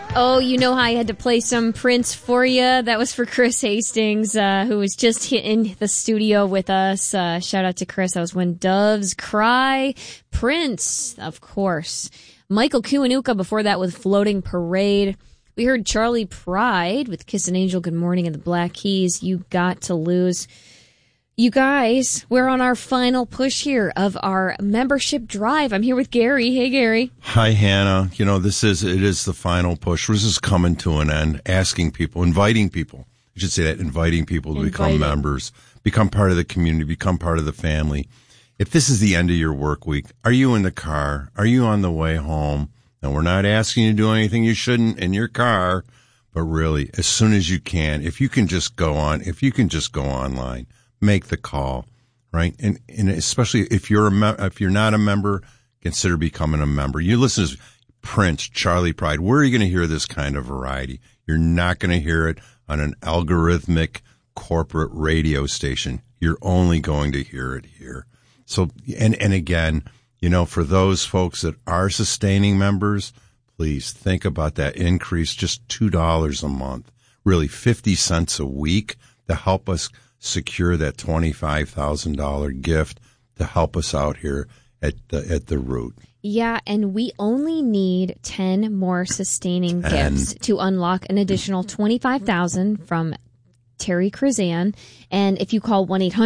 Oh, you know how I had to play some Prince for you? That was for Chris Hastings, who was just in the studio with us. Shout out to Chris. That was When Doves Cry. Prince, of course. Michael Kiwanuka before that with Floating Parade. We heard Charlie Pride with Kiss an Angel, Good Morning, and the Black Keys, You Got to Lose. You guys, we're on our final push here of our membership drive. I'm here with Gary. Hey, Gary. Hi, Hannah. You know, it is the final push. This is coming to an end, inviting people, I should say that, inviting people to become members, become part of the community, become part of the family. If this is the end of your work week, are you in the car? Are you on the way home? And we're not asking you to do anything you shouldn't in your car, but really, as soon as you can, if you can just go online, make the call, right? And especially if you're not a member, consider becoming a member. You listen to Prince, Charlie Pride. Where are you going to hear this kind of variety? You're not going to hear it on an algorithmic corporate radio station. You're only going to hear it here. So, and again, you know, for those folks that are sustaining members, please think about that increase, just $2 a month, really 50 cents a week to help us secure that $25,000 gift to help us out here at the Root. Yeah, and we only need 10 more sustaining gifts to unlock an additional $25,000 from Terry Krizan. And if you call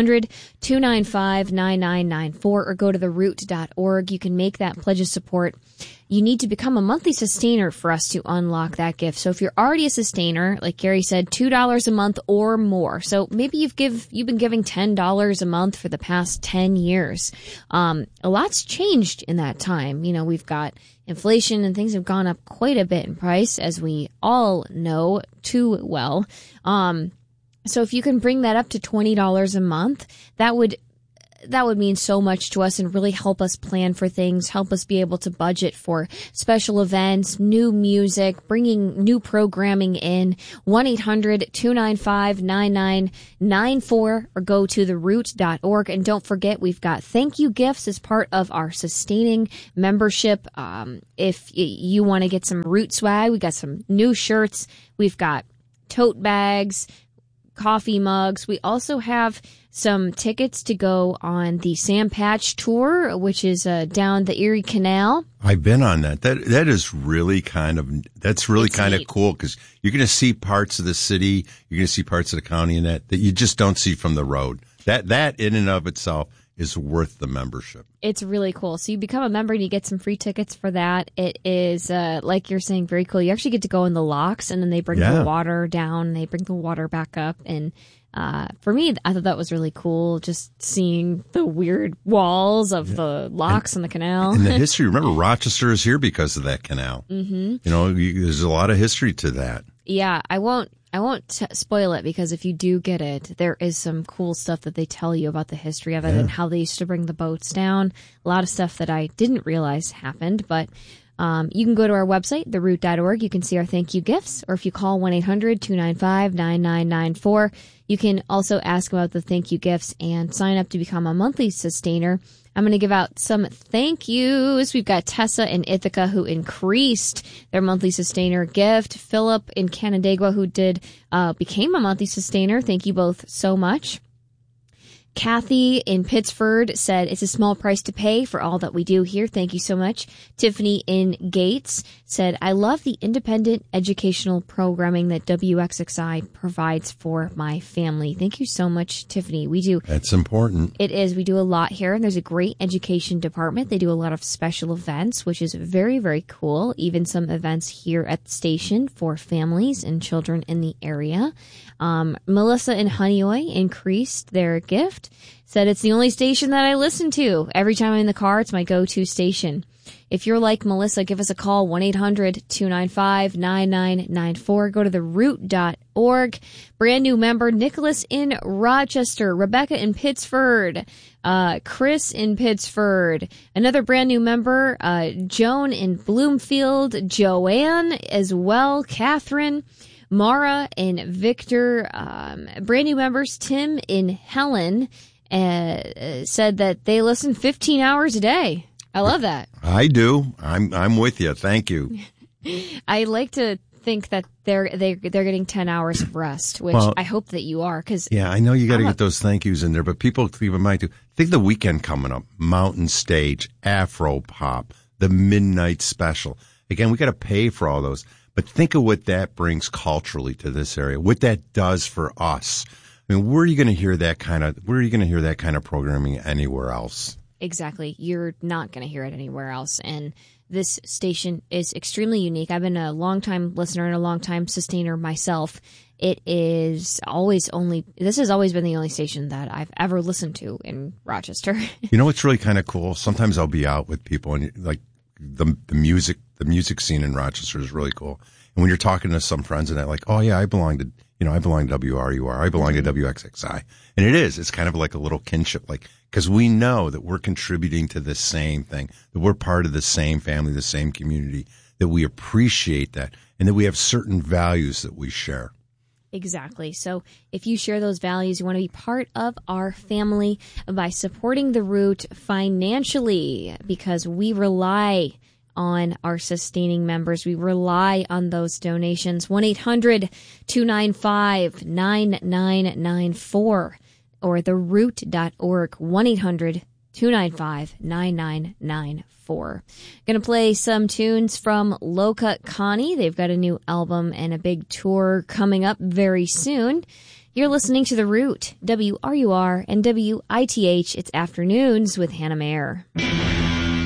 1-800-295-9994 or go to theroot.org, you can make that pledge of support. You need to become a monthly sustainer for us to unlock that gift. So if you're already a sustainer, like Gary said, $2 a month or more. So maybe you've been giving $10 a month for the past 10 years. A lot's changed in that time. You know, we've got inflation and things have gone up quite a bit in price, as we all know too well. So if you can bring that up to $20 a month, that would mean so much to us and really help us plan for things, help us be able to budget for special events, new music, bringing new programming in. 1-800-295-9994 or go to theroot.org. And don't forget, we've got thank you gifts as part of our sustaining membership. If you want to get some Root swag, we got some new shirts. We've got tote bags, coffee mugs. We also have some tickets to go on the Sam Patch tour, which is down the Erie Canal. I've been on that. That is really kind of cool because you're going to see parts of the city, you're going to see parts of the county and that you just don't see from the road. That in and of itself is worth the membership. It's really cool. So you become a member and you get some free tickets for that. It is, like you're saying, very cool. You actually get to go in the locks and then they bring the water down, they bring the water back up. And for me, I thought that was really cool, just seeing the weird walls of the locks in the canal. And the history, remember, Rochester is here because of that canal. Mm-hmm. You know, there's a lot of history to that. Yeah, I won't spoil it because if you do get it, there is some cool stuff that they tell you about the history of it and how they used to bring the boats down. A lot of stuff that I didn't realize happened, but you can go to our website, theroot.org. You can see our thank you gifts, or if you call 1-800-295-9994, you can also ask about the thank you gifts and sign up to become a monthly sustainer. I'm going to give out some thank yous. We've got Tessa in Ithaca who increased their monthly sustainer gift. Philip in Canandaigua who became a monthly sustainer. Thank you both so much. Kathy in Pittsford said, it's a small price to pay for all that we do here. Thank you so much. Tiffany in Gates said, I love the independent educational programming that WXXI provides for my family. Thank you so much, Tiffany. We do. That's important. It is. We do a lot here, and there's a great education department. They do a lot of special events, which is very, very cool. Even some events here at the station for families and children in the area. Melissa in Honeoye increased their gift. Said it's the only station that I listen to. Every time I'm in the car, it's my go-to station. If you're like Melissa, give us a call, 1-800-295-9994. Go to theroot.org. Brand new member, Nicholas in Rochester, Rebecca in Pittsford, Chris in Pittsford. Another brand new member, Joan in Bloomfield, Joanne as well, Catherine, Mara and Victor. Brand new members, Tim in Helen, said that they listen 15 hours a day. I love that. I do. I'm with you. Thank you. I like to think that they're getting 10 hours of rest, which I hope that you are. Cause yeah, I know you got to get those thank yous in there, but people keep in mind too. Think of the weekend coming up: Mountain Stage, Afro Pop, the Midnight Special. Again, we got to pay for all those, but think of what that brings culturally to this area. What that does for us. I mean, where are you going to hear that kind of programming anywhere else? Exactly. You're not going to hear it anywhere else. And this station is extremely unique. I've been a long-time listener and a long-time sustainer myself. This has always been the only station that I've ever listened to in Rochester. You know what's really kind of cool? Sometimes I'll be out with people and like the music scene in Rochester is really cool. And when you're talking to some friends and they're like, oh yeah, I belong to WRUR. I belong to WXXI. And it's kind of like a little kinship, like, because we know that we're contributing to the same thing, that we're part of the same family, the same community, that we appreciate that, and that we have certain values that we share. Exactly. So if you share those values, you want to be part of our family by supporting The Root financially, because we rely on our sustaining members. We rely on those donations. 1-800-295-9994 or theroot.org. 1-800-295-9994. Going to play some tunes from Loca Connie. They've got a new album and a big tour coming up very soon. You're listening to The Root, WRUR and WITH. It's Afternoons with Hannah Mayer.